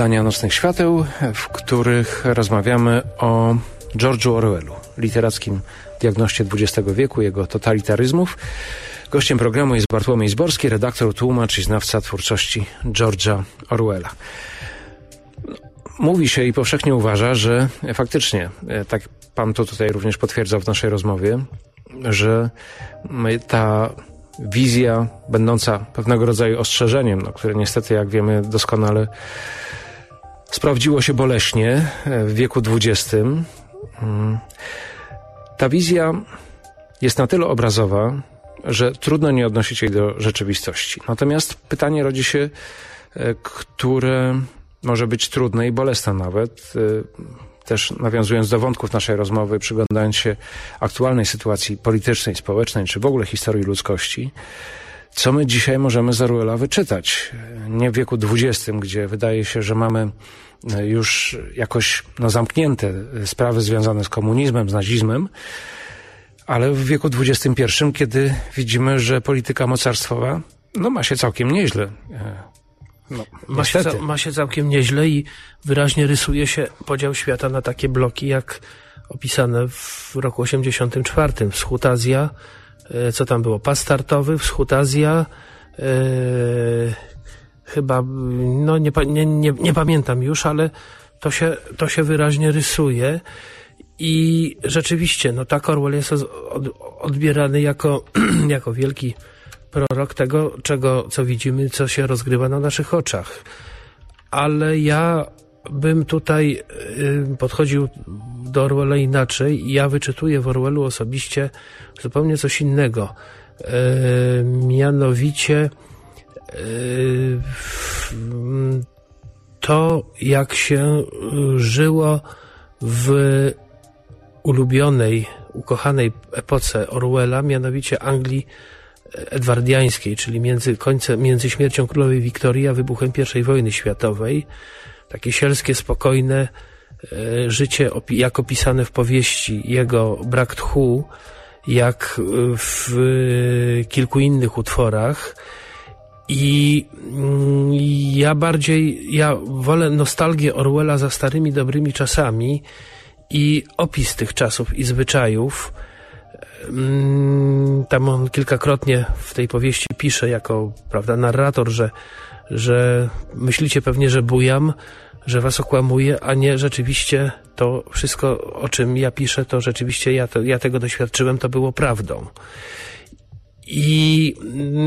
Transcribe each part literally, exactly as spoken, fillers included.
Wydania Nocnych Świateł, w których rozmawiamy o George'u Orwellu, literackim diagnoście dwudziestego wieku, jego totalitaryzmów. Gościem programu jest Bartłomiej Zborski, redaktor, tłumacz i znawca twórczości George'a Orwella. Mówi się i powszechnie uważa, że faktycznie, tak pan to tutaj również potwierdzał w naszej rozmowie, że ta wizja będąca pewnego rodzaju ostrzeżeniem, no, które niestety, jak wiemy doskonale, sprawdziło się boleśnie w wieku dwudziestym. Ta wizja jest na tyle obrazowa, że trudno nie odnosić jej do rzeczywistości. Natomiast pytanie rodzi się, które może być trudne i bolesne nawet, też nawiązując do wątków naszej rozmowy, przyglądając się aktualnej sytuacji politycznej, społecznej, czy w ogóle historii ludzkości, co my dzisiaj możemy z Orwella wyczytać? Nie w wieku dwudziestym, gdzie wydaje się, że mamy już jakoś no, zamknięte sprawy związane z komunizmem, z nazizmem, ale w wieku dwudziestym pierwszym, kiedy widzimy, że polityka mocarstwowa no, ma się całkiem nieźle. No, ma, się ca- ma się całkiem nieźle i wyraźnie rysuje się podział świata na takie bloki, jak opisane w roku osiemdziesiątym czwartym. Wschód Azja, e, co tam było? Pas startowy, Wschód Azja, e, chyba, no nie, nie, nie, nie pamiętam już, ale to się, to się wyraźnie rysuje. I rzeczywiście, no tak Orwell jest od, odbierany jako, jako wielki prorok tego, czego, co widzimy, co się rozgrywa na naszych oczach. Ale ja bym tutaj y, podchodził do Orwella inaczej. Ja wyczytuję w Orwellu osobiście zupełnie coś innego. Y, mianowicie y, to, jak się żyło w ulubionej, ukochanej epoce Orwella, mianowicie Anglii edwardiańskiej, czyli między końcem, między śmiercią królowej Wiktorii a wybuchem pierwszej wojny światowej. Takie sielskie, spokojne e, życie, opi- jak opisane w powieści jego Brak tchu, jak w e, kilku innych utworach. I mm, ja bardziej, ja wolę nostalgię Orwella za starymi, dobrymi czasami i opis tych czasów i zwyczajów. Tam on kilkakrotnie w tej powieści pisze jako, prawda, narrator, że, że myślicie pewnie, że bujam, że was okłamuję, a nie rzeczywiście to wszystko, o czym ja piszę, to rzeczywiście ja, to, ja tego doświadczyłem, to było prawdą. I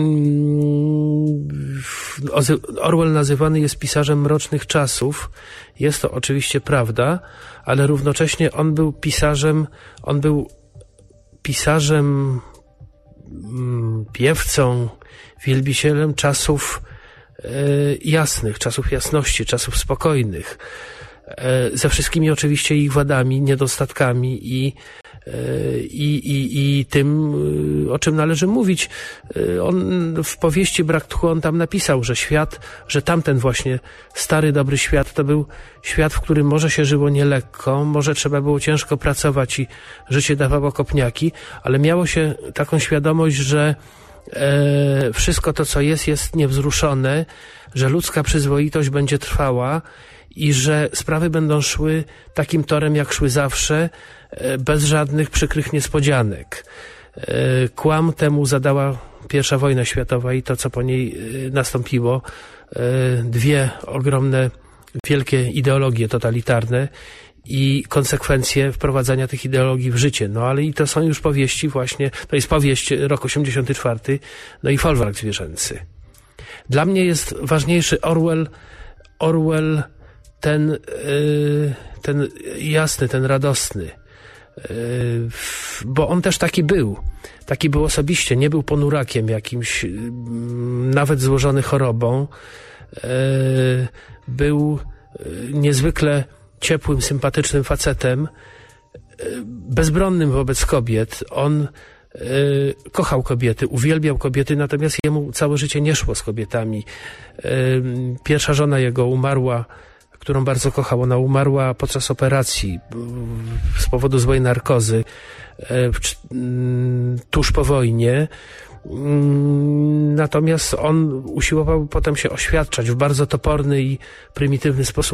Orwell nazywany jest pisarzem mrocznych czasów. Jest to oczywiście prawda, ale równocześnie on był pisarzem, on był pisarzem, piewcą, wielbicielem czasów e, jasnych, czasów jasności, czasów spokojnych. E, ze wszystkimi oczywiście ich wadami, niedostatkami i, e, i, i, i tym, o czym należy mówić. E, on w powieści Brak tchu, on tam napisał, że świat, że tamten właśnie stary, dobry świat to był świat, w którym może się żyło nielekko, może trzeba było ciężko pracować i życie dawało kopniaki, ale miało się taką świadomość, że e, wszystko to, co jest, jest niewzruszone, że ludzka przyzwoitość będzie trwała i że sprawy będą szły takim torem, jak szły zawsze, e, bez żadnych przykrych niespodzianek. E, kłam temu zadała pierwsza wojna światowa i to, co po niej e, nastąpiło. E, dwie ogromne wielkie ideologie totalitarne i konsekwencje wprowadzania tych ideologii w życie. No ale i to są już powieści właśnie, to jest powieść rok osiemdziesiąty czwarty, no i Folwark zwierzęcy. Dla mnie jest ważniejszy Orwell, Orwell ten, yy, ten jasny, ten radosny, yy, bo on też taki był. Taki był osobiście, nie był ponurakiem jakimś, yy, nawet złożony chorobą. Yy, był niezwykle ciepłym, sympatycznym facetem, bezbronnym wobec kobiet. On y, kochał kobiety, uwielbiał kobiety, natomiast jemu całe życie nie szło z kobietami. Y, pierwsza żona jego umarła, którą bardzo kochał, ona umarła podczas operacji y, z powodu złej narkozy y, tuż po wojnie. Natomiast on usiłował potem się oświadczać w bardzo toporny i prymitywny sposób